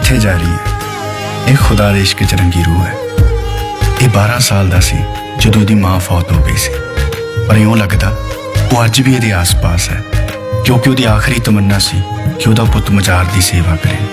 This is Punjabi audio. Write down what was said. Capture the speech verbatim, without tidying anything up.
कित्थे जा रही है? ਇਹ खुदा दे इश्क च रंगी रूह है। ਇਹ बारह साल ਦਾ ਸੀ ਜਦੋਂ ਉਹਦੀ ਮਾਂ ਫੌਤ ਹੋ ਗਈ ਸੀ, ਪਰ ਇਉਂ ਲੱਗਦਾ ਉਹ ਅੱਜ ਵੀ ਇਹਦੇ ਆਸ-ਪਾਸ ਹੈ, ਕਿਉਂਕਿ ਉਹਦੀ ਆਖਰੀ ਤਮੰਨਾ ਸੀ ਕਿ ਉਹਦਾ ਪੁੱਤ ਮਜ਼ਾਰ ਦੀ ਸੇਵਾ ਕਰੇ।